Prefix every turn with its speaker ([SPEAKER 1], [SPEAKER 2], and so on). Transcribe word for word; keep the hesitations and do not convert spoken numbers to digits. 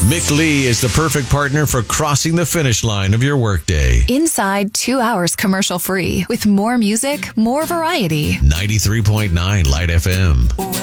[SPEAKER 1] Mick Lee is the perfect partner for crossing the finish line of your workday.
[SPEAKER 2] Inside two hours commercial free with more music, more variety.
[SPEAKER 1] ninety-three point nine Light F M.